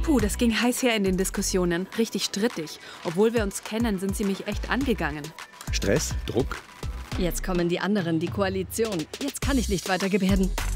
Puh, das ging heiß her in den Diskussionen. Richtig strittig. Obwohl wir uns kennen, sind sie mich echt angegangen. Stress? Druck? Jetzt kommen die anderen, die Koalition. Jetzt kann ich nicht weiter gebärden.